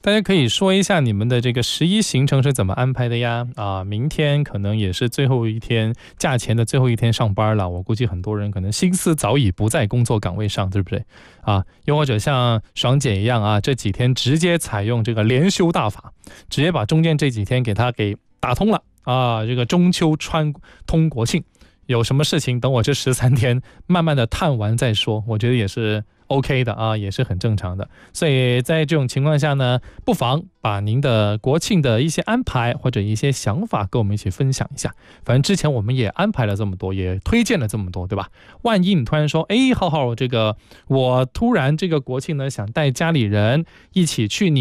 大家可以说一下你们的这个11行程是怎么安排的呀？明天可能也是最后一天，假前的最后一天上班了，我估计很多人可能心思早已不在工作岗位上，对不对？又或者像爽姐一样这几天直接采用这个连休大法，直接把中间这几天给它给打通了这个中秋穿通国庆，有什么事情等我这13天慢慢的探完再说，我觉得也是 OK 的也是很正常的。所以在这种情况下呢，不妨把您的国庆的一些安排或者一些想法跟我们一起分享一下。反正之前我们也安排了这么多，也推荐了这么多，对吧？万一你突然说，浩浩，这个我突然这个国庆呢想带家里人一起去